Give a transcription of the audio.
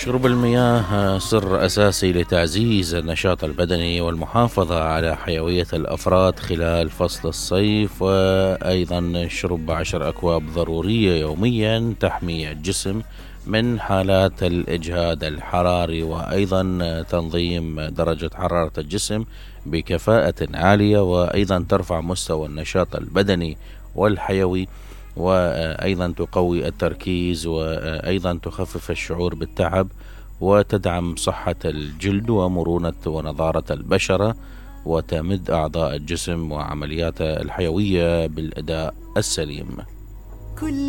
شرب المياه سر أساسي لتعزيز النشاط البدني والمحافظة على حيوية الأفراد خلال فصل الصيف، وأيضا شرب 10 أكواب ضرورية يوميا تحمي الجسم من حالات الإجهاد الحراري، وأيضا تنظيم درجة حرارة الجسم بكفاءة عالية، وأيضا ترفع مستوى النشاط البدني والحيوي، وأيضا تقوي التركيز، وأيضا تخفف الشعور بالتعب، وتدعم صحة الجلد ومرونة ونضارة البشرة، وتمد أعضاء الجسم وعملياته الحيوية بالأداء السليم.